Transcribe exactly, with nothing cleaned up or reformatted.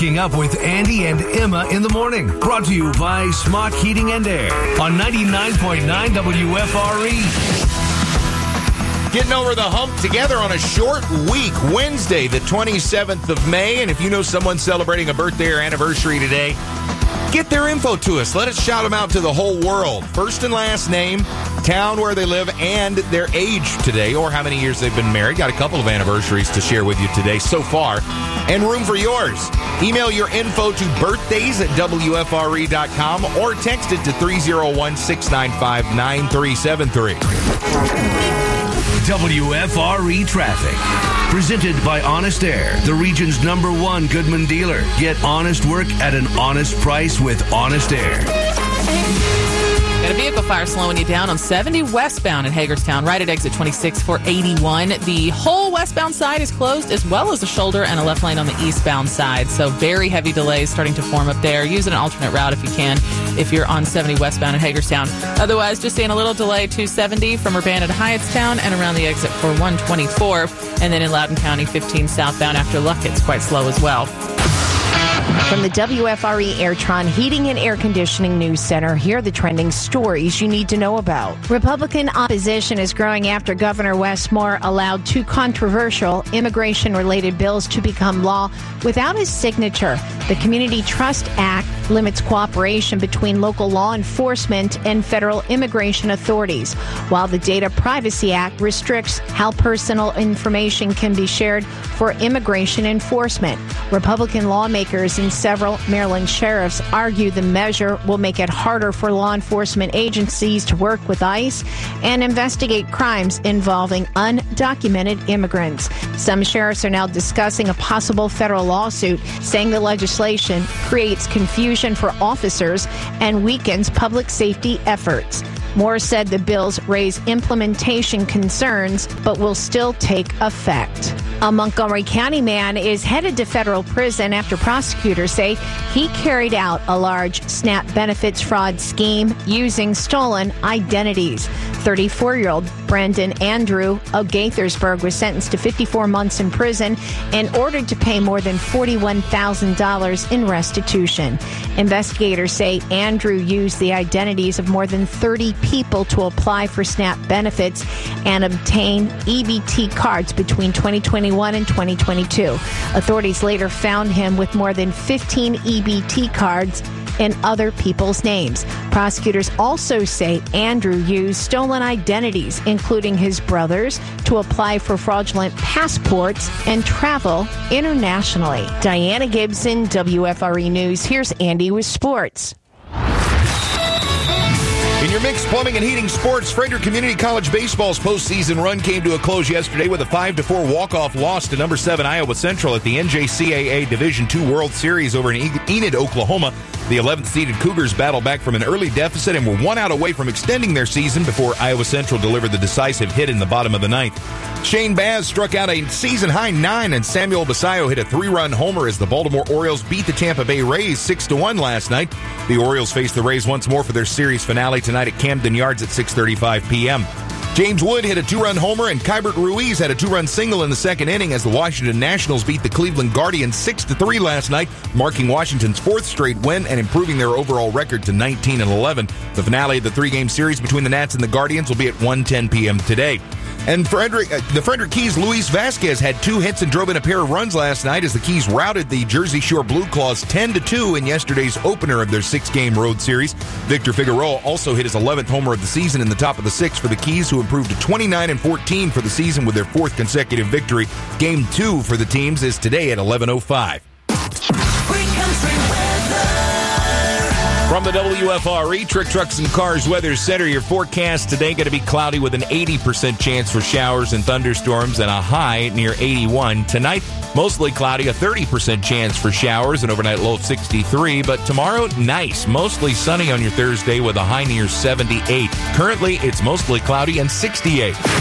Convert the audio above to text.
Waking up with Andy and Emma in the morning. Brought to you by Smock Heating and Air on ninety-nine point nine W F R E. Getting over the hump together on a short week, Wednesday, the twenty-seventh of May. And if you know someone celebrating a birthday or anniversary today, get their info to us. Let us shout them out to the whole world. First and last name, town where they live, and their age today, or how many years they've been married. Got a couple of anniversaries to share with you today so far, and room for yours. Email your info to birthdays at W F R E dot com or text it to three oh one, six nine five, nine three seven three. W F R E Traffic. Presented by Honest Air, the region's number one Goodman dealer. Get honest work at an honest price with Honest Air. Got a vehicle fire slowing you down on seventy westbound in Hagerstown, right at exit twenty-six for eighty-one. The whole westbound side is closed, as well as a shoulder and a left lane on the eastbound side. So very heavy delays starting to form up there. Use an alternate route if you can, if you're on seventy westbound in Hagerstown. Otherwise, just seeing a little delay to seventy from Urbana to Hyattstown and around the exit for one twenty-four. And then in Loudoun County, fifteen southbound after Luckett's quite slow as well. From the W F R E Airtron Heating and Air Conditioning News Center, here are the trending stories you need to know about. Republican opposition is growing after Governor Wes Moore allowed two controversial immigration-related bills to become law without his signature. The Community Trust Act limits cooperation between local law enforcement and federal immigration authorities, while the Data Privacy Act restricts how personal information can be shared for immigration enforcement. Republican lawmakers and several Maryland sheriffs argue the measure will make it harder for law enforcement agencies to work with ICE and investigate crimes involving undocumented immigrants. Some sheriffs are now discussing a possible federal lawsuit, saying the legislation creates confusion for officers and weakens public safety efforts. Moore said the bills raise implementation concerns, but will still take effect. A Montgomery County man is headed to federal prison after prosecutors say he carried out a large SNAP benefits fraud scheme using stolen identities. thirty-four-year-old Brendan Andrew of Gaithersburg was sentenced to fifty-four months in prison and ordered to pay more than forty-one thousand dollars in restitution. Investigators say Andrew used the identities of more than thirty people to apply for SNAP benefits and obtain E B T cards between twenty twenty-one and twenty twenty-two. Authorities later found him with more than fifteen E B T cards in other people's names. Prosecutors also say Andrew used stolen identities, including his brother's, to apply for fraudulent passports and travel internationally. Diana Gibson, W F R E News. Here's Andy with sports. In your mixed plumbing and heating sports, Frederick Community College baseball's postseason run came to a close yesterday with a five to four walk-off loss to number seven Iowa Central at the N J C A A Division two World Series over in Enid, Oklahoma. The eleventh-seeded Cougars battled back from an early deficit and were one out away from extending their season before Iowa Central delivered the decisive hit in the bottom of the ninth. Shane Baz struck out a season-high nine, and Samuel Basayo hit a three-run homer as the Baltimore Orioles beat the Tampa Bay Rays six to one last night. The Orioles face the Rays once more for their series finale tonight at Camden Yards at six thirty-five p.m. James Wood hit a two-run homer, and Kybert Ruiz had a two-run single in the second inning as the Washington Nationals beat the Cleveland Guardians six to three last night, marking Washington's fourth straight win and improving their overall record to nineteen and eleven. The finale of the three-game series between the Nats and the Guardians will be at one ten p.m. today. And Frederick, uh, the Frederick Keys' Luis Vasquez had two hits and drove in a pair of runs last night as the Keys routed the Jersey Shore Blue Claws ten to two in yesterday's opener of their six-game road series. Victor Figueroa also hit his eleventh homer of the season in the top of the sixth for the Keys, who improved to twenty-nine and fourteen for the season with their fourth consecutive victory. Game two for the teams is today at eleven oh five. From the W F R E Trick Trucks and Cars Weather Center, your forecast today going to be cloudy with an eighty percent chance for showers and thunderstorms and a high near eighty-one. Tonight, mostly cloudy, a thirty percent chance for showers, an overnight low of sixty-three. But tomorrow, nice, mostly sunny on your Thursday with a high near seventy-eight. Currently, it's mostly cloudy and sixty-eight.